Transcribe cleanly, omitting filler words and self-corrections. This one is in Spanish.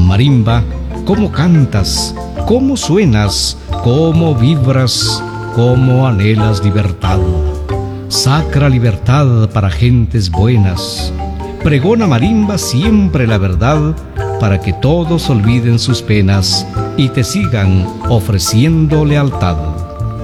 Marimba, cómo cantas, cómo suenas, cómo vibras, cómo anhelas libertad. Sacra libertad para gentes buenas. Pregona marimba siempre la verdad, para que todos olviden sus penas y te sigan ofreciendo lealtad.